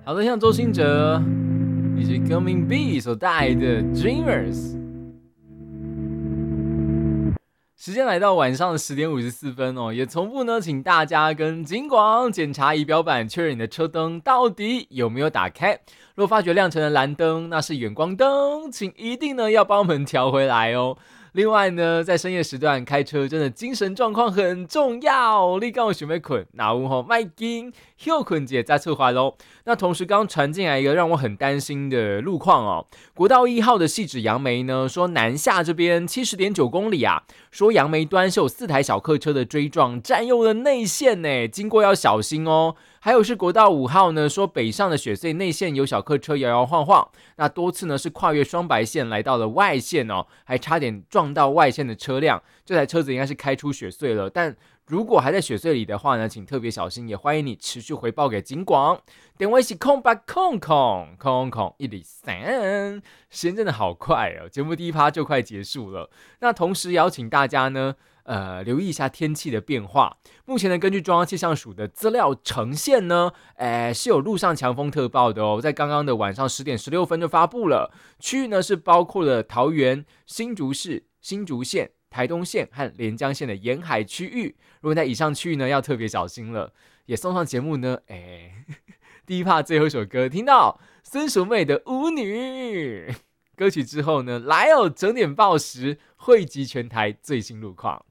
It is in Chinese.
好的，像周兴哲以及革命 B 所带来的 Dreamers。时间来到晚上的10点54分哦，也从不呢，请大家跟警广检查仪表板，确认你的车灯到底有没有打开。若发觉亮成的蓝灯，那是远光灯，请一定呢要帮我们调回来哦。另外呢，在深夜时段开车，真的精神状况很重要。你刚有想要困，那有吼麦紧休困姐再出发喽。那同时刚传进来一个让我很担心的路况哦，国道1号的汐止杨梅呢，说南下这边70.9公里啊，说杨梅端是有4台小客车的追撞，占用了内线呢，经过要小心哦。还有是国道5号呢，说北上的雪隧内线有小客车摇摇晃晃，那多次呢是跨越双白线来到了外线哦，还差点撞到外线的车辆，这台车子应该是开出雪隧了，但如果还在雪隧里的话呢，请特别小心，也欢迎你持续回报给警广。电话是0800-123，时间真的好快哦，节目第一趴就快结束了。那同时邀请大家呢，留意一下天气的变化。目前呢，根据中央气象署的资料呈现呢，是有陆上强风特报的哦，在刚刚的晚上10点16分就发布了。区域呢是包括了桃园、新竹市、新竹县、台东县和连江县的沿海区域。如果在以上区域呢，要特别小心了。也送上节目呢，第一趴最后一首歌，听到孙淑妹的《舞女》歌曲之后呢，来整点报时汇集全台最新路况。